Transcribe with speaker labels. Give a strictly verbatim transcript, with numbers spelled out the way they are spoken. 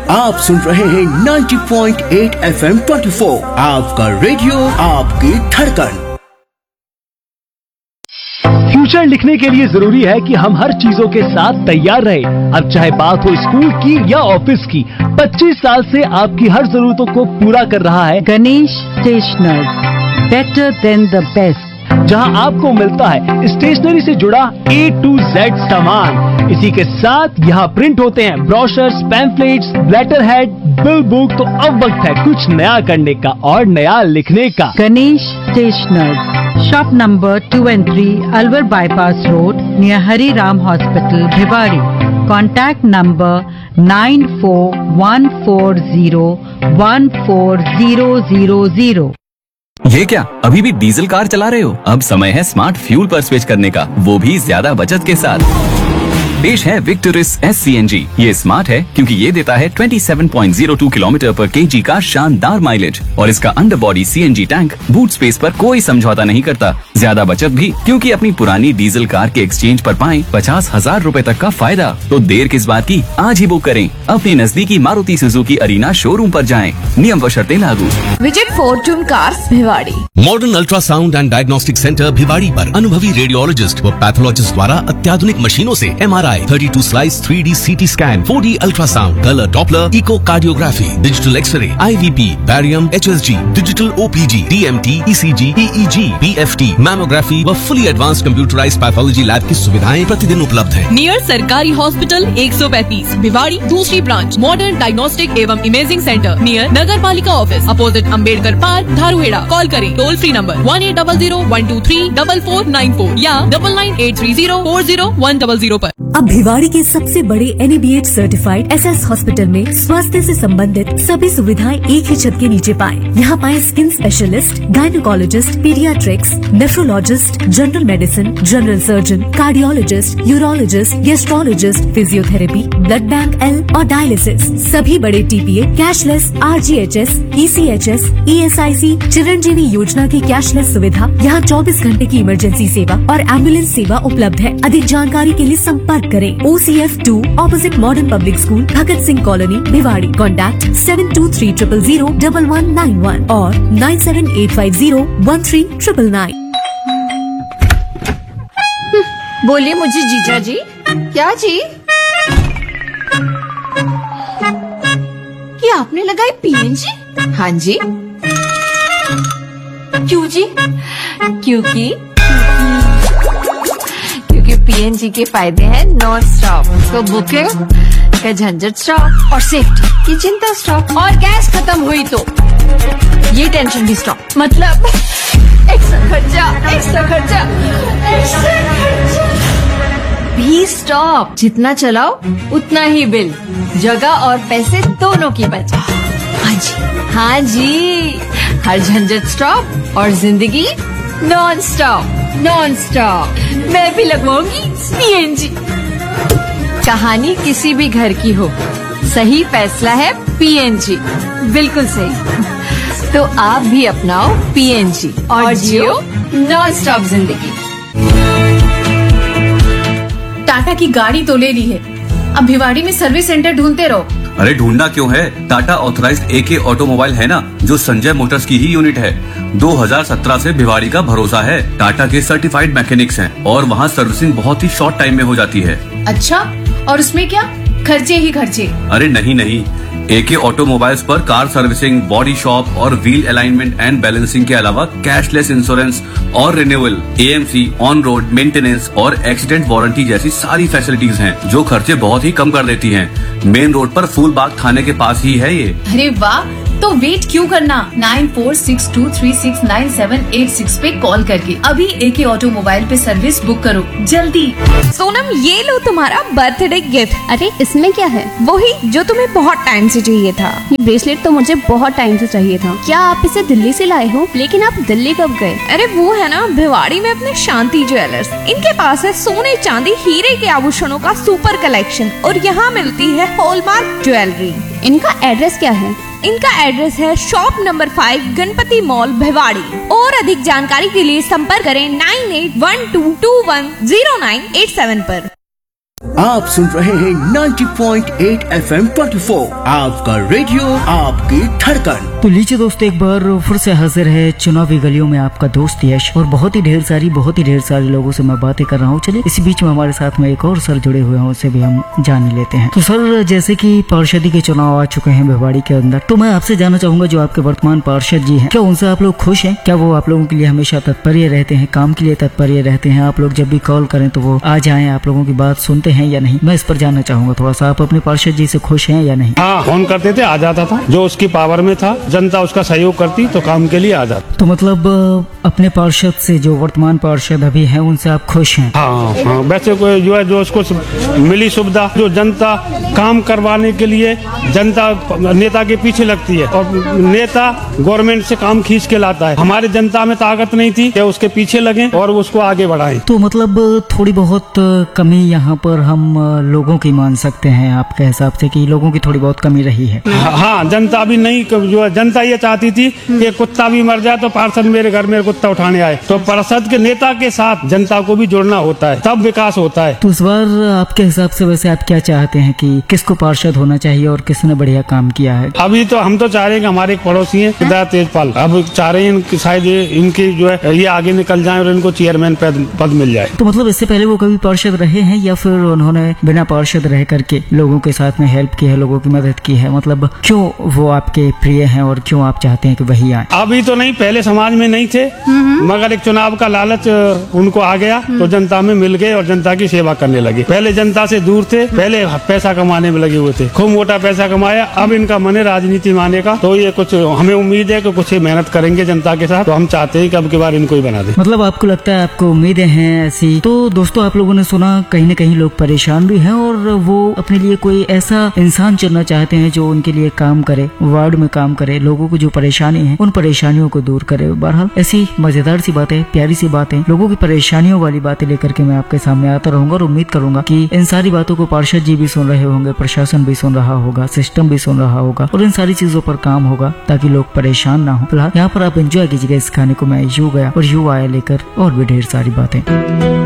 Speaker 1: आप सुन रहे हैं नब्बे पॉइंट आठ एफ एम चौबीस, आपका रेडियो, आपकी धड़कन।
Speaker 2: फ्यूचर लिखने के लिए जरूरी है कि हम हर चीजों के साथ तैयार रहें। अब चाहे बात हो स्कूल की या ऑफिस की, पच्चीस साल से आपकी हर जरूरतों को पूरा कर रहा है
Speaker 3: Ganesh stationers, better than the best,
Speaker 2: जहां आपको मिलता है स्टेशनरी से जुड़ा ए टू जेड सामान। इसी के साथ यहाँ प्रिंट होते हैं brochures, pamphlets, letter head, bill book. तो अब वक्त है कुछ नया करने का और नया लिखने का।
Speaker 3: Ganesh stationers, shop number two and three, Alwar bypass road, near Hari Ram hospital, Bhiwadi. Contact number nine four one four zero one four zero zero zero.
Speaker 4: ये क्या, अभी भी डीजल कार चला रहे हो? अब समय है स्मार्ट फ्यूल पर स्विच करने का, वो भी ज्यादा बचत के साथ। पेश है Victoris S C N G. ये स्मार्ट है क्योंकि ये देता है सत्ताईस पॉइंट ज़ीरो टू किलोमीटर पर केजी का शानदार माइलेज, और इसका underbody C N G tank boot space पर कोई समझौता नहीं करता। ज्यादा बचत भी क्योंकि अपनी पुरानी डीजल कार के एक्सचेंज पर पाएं पचास हजार रूपए तक का फायदा। तो देर किस बात की, आज ही बुक करें। अपने नजदीकी मारुति सुजुकी अरीना शोरूम पर जाएं। नियम व शर्तें लागू।
Speaker 5: Visit Fortune cars Bhiwadi.
Speaker 6: Modern ultrasound and diagnostic centre Bhiwadi पर अनुभवी रेडियोलॉजिस्ट व पैथोलॉजिस्ट द्वारा अत्याधुनिक मशीनों से एम आर आई, thirty two slice three D C T scan, four D ultrasound, colour Doppler, eco cardiography, digital x ray, आई V P, barium, H S G, digital O P G, D M T, ई सी जी, ई ई जी, B F T, mammography व fully advance computerised pathology lab की सुविधाएं प्रतिदिन उपलब्ध है।
Speaker 5: Near सरकारी hospital एक सौ पैंतीस, भिवाड़ी। दूसरी ब्रांच मॉडर्न डायग्नोस्टिक एवं इमेजिंग सेंटर नियर नगर पालिका office, opposite Ambedkar park, Dharuhera. Call करें toll free number one eight double zero one two three double four nine four या double nine eight three zero four zero one double zero पर।
Speaker 7: अब भिवाड़ी के सबसे बड़े N A B H certified S S hospital में स्वास्थ्य से संबंधित सभी सुविधाएं एक ही छत के नीचे पाएं। यहाँ पाएं skin specialist, gynaecologist, paediatrics, nephrologist, general medicine, general surgeon, cardiologist, urologist, gastrologist, physiotherapy, blood bank L और डायलिसिस। सभी बड़े T P A, cashless, R G H S, E C H S, E S I सी, चिरंजीवी योजना की cashless सुविधा। यहाँ चौबीस घंटे की इमरजेंसी सेवा और एम्बुलेंस सेवा उपलब्ध है। अधिक जानकारी के लिए संपर्क करें ओ C F two opposite modern public school, Bhagat Singh colony, Bhiwadi. Contact seven to three triple zero double one nine one और nine seven eight five zero one three triple nine.
Speaker 5: बोलिए मुझे जीजा जी। क्या जी? ये आपने लगाई पी एन जी? हाँ जी। क्यों जी? क्योंकि क्योंकि पी एन जी के फायदे हैं नॉन स्टॉप, तो बुकिंग का झंझट स्टॉप और सेफ्टी की चिंता स्टॉप, और गैस खत्म हुई तो ये टेंशन भी स्टॉप। मतलब एक्स्ट्रा खर्चा, एक्स्ट्रा खर्चा, एक्स्ट्रा खर्चा भी स्टॉप। जितना चलाओ उतना ही बिल, जगह और पैसे दोनों की बचत। हाँ जी, हाँ जी, हर झंझट स्टॉप और जिंदगी नॉन स्टॉप। नॉन स्टॉप मैं भी लगवाऊंगी पी एन जी। कहानी किसी भी घर की हो, सही फैसला है पी एन जी। बिल्कुल सही। तो आप भी अपनाओ पी एन जी और जियो नॉन स्टॉप जिंदगी।
Speaker 8: टाटा की गाड़ी तो ले ली है, अब भिवाड़ी में सर्विस सेंटर ढूंढते रहो।
Speaker 4: अरे ढूंढना क्यों है, टाटा ऑथराइज्ड ए के ऑटोमोबाइल है ना, जो संजय मोटर्स की ही यूनिट है। दो हज़ार सत्रह से भिवाड़ी का भरोसा है। टाटा के सर्टिफाइड मैकेनिक्स हैं और वहाँ सर्विसिंग बहुत ही शॉर्ट टाइम में हो जाती है।
Speaker 8: अच्छा, और उसमें क्या खर्चे ही खर्चे?
Speaker 4: अरे नहीं नहीं, ए के ऑटोमोबाइल्स पर कार सर्विसिंग, बॉडी शॉप और व्हील अलाइनमेंट एंड बैलेंसिंग के अलावा कैशलेस इंश्योरेंस और renewal, A M C, on road maintenance और एक्सीडेंट वारंटी जैसी सारी फैसिलिटीज हैं, जो खर्चे बहुत ही कम कर देती हैं। मेन रोड पर फूल बाग थाने के पास ही है ये।
Speaker 8: अरे वाह, तो वेट क्यों करना, nine four six to three six nine seven eight six पे कॉल करके अभी ए के ऑटोमोबाइल पे सर्विस बुक करो जल्दी।
Speaker 5: सोनम, ये लो तुम्हारा बर्थडे गिफ्ट।
Speaker 9: अरे इसमें क्या है?
Speaker 5: वही जो तुम्हें बहुत टाइम से चाहिए था।
Speaker 9: ये ब्रेसलेट तो मुझे बहुत टाइम से चाहिए था। क्या आप इसे दिल्ली से लाए हो? लेकिन आप दिल्ली कब गए?
Speaker 5: अरे वो है ना भिवाड़ी में अपने शांति ज्वेलर्स, इनके पास है सोने चांदी हीरे के आभूषणों का सुपर कलेक्शन और यहाँ मिलती है हॉलमार्क ज्वेलरी।
Speaker 9: इनका एड्रेस क्या है?
Speaker 5: इनका एड्रेस है shop number five, Ganpati mall, Bhiwadi. और अधिक जानकारी के लिए संपर्क करें nine eight one two to one zero nine eight seven पर।
Speaker 1: आप सुन रहे हैं नब्बे पॉइंट आठ एफ एम चौबीस, आपका रेडियो आपकी धड़कन।
Speaker 10: तो लीजिए दोस्तों, एक बार फिर से हाजिर है चुनावी गलियों में आपका दोस्त यश, और बहुत ही ढेर सारी बहुत ही ढेर सारे लोगों से मैं बातें कर रहा हूँ। चलिए इसी बीच में हमारे साथ में एक और सर जुड़े हुए हैं, उससे भी हम जान लेते हैं। तो सर, जैसे कि पार्षदी के चुनाव आ चुके हैं भिवाड़ी के अंदर, तो मैं आपसे जानना चाहूंगा जो आपके वर्तमान पार्षद जी हैं, क्या उनसे आप लोग खुश हैं? क्या वो आप लोगों के लिए हमेशा तत्पर रहते हैं, काम के लिए तत्पर रहते हैं? आप लोग जब भी कॉल करें तो वो आ जाएं, आप लोगों की बात सुनते हैं या नहीं? मैं इस पर जानना चाहूंगा थोड़ा सा, आप अपने पार्षद जी से खुश हैं या नहीं?
Speaker 11: हाँ, फोन करते थे, आ जाता था, जो उसकी पावर में था, जनता उसका सहयोग करती तो काम के लिए आ जाता।
Speaker 10: तो मतलब अपने पार्षद से, जो वर्तमान पार्षद अभी हैं, उनसे आप खुश हैं?
Speaker 11: हाँ हाँ, वैसे कोई जो है जो उसको मिली सुविधा, जो जनता काम करवाने के लिए जनता नेता के पीछे लगती है, और नेता गवर्नमेंट से काम खींच के लाता है। हमारी जनता में ताकत नहीं थी कि उसके पीछे लगे और उसको आगे बढ़ाएं।
Speaker 10: तो मतलब थोड़ी बहुत कमी यहाँ पर हम लोगों की मान सकते हैं आपके हिसाब से, कि लोगों की थोड़ी बहुत कमी रही है?
Speaker 11: हाँ, जनता भी नहीं, जो जनता ये चाहती थी कि कुत्ता भी मर जाए तो पार्षद मेरे घर में कुत्ता उठाने आए। तो पार्षद के नेता के साथ जनता को भी जोड़ना होता है, तब विकास होता है।
Speaker 10: तो इस बार आपके हिसाब से वैसे आप क्या चाहते हैं कि किसको पार्षद होना चाहिए और किसने बढ़िया काम किया है?
Speaker 11: अभी तो हम तो चाह रहे हैं कि हमारे एक पड़ोसी हैं सिद्धार्थ तेजपाल, अब चाह रहे हैं शायद इनकी जो है ये आगे निकल जाए और इनको चेयरमैन पद, पद मिल जाए।
Speaker 10: तो मतलब इससे पहले वो कभी पार्षद रहे हैं या फिर उन्होंने बिना पार्षद रह करके लोगों के साथ में हेल्प की है, लोगों की मदद की है? मतलब क्यों वो आपके प्रिय हैं और क्यों आप चाहते हैं कि वही आए?
Speaker 11: अभी तो नहीं, पहले समाज में नहीं थे, मगर एक चुनाव का लालच उनको आ गया तो जनता में मिल गए और जनता की सेवा करने लगे। पहले जनता से दूर थे, पहले पैसा कमाने में लगे हुए थे, खूब मोटा पैसा कमाया, अब इनका मन है राजनीति माने का। तो ये कुछ हमें उम्मीद है कि कुछ मेहनत करेंगे जनता के साथ, तो हम चाहते हैं कि अब की बार इनको ही बना दे।
Speaker 10: मतलब आपको लगता है, आपको उम्मीदें हैं ऐसी? तो दोस्तों, आप लोगों ने सुना, कहीं न कहीं लोग परेशान भी हैं और वो अपने लिए कोई ऐसा इंसान चुनना चाहते हैं जो उनके लिए काम करे, वार्ड में काम करे, लोगों को जो परेशानी है उन परेशानियों को दूर करे। बहरहाल ऐसी मजेदार सी बातें, प्यारी सी बातें, लोगों की परेशानियों वाली बातें लेकर के मैं आपके सामने आता रहूंगा, और उम्मीद करूंगा कि इन सारी बातों को पार्षद जी भी सुन रहे होंगे, प्रशासन भी सुन रहा होगा, सिस्टम भी सुन रहा होगा, और इन सारी चीजों पर काम होगा ताकि लोग परेशान ना हो। फिलहाल यहाँ पर आप एंजॉय कीजिएगा इस गाने को। मैं यू गया और यू आया लेकर और भी ढेर सारी बातें।